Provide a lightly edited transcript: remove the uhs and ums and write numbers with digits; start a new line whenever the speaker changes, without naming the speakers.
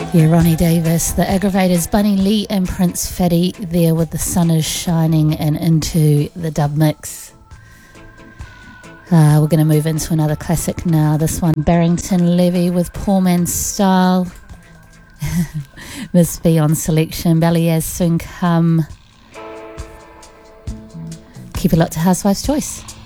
Yeah, Ronnie Davis, The Aggravators, Bunny Lee and Prince Fatty there with The Sun Is Shining and into the dub mix. We're going to move into another classic now. This one, Barrington Levy with Poor Man's Style. Miss B on selection, Baliaz Soon Come. Keep it locked to Housewife's Choice.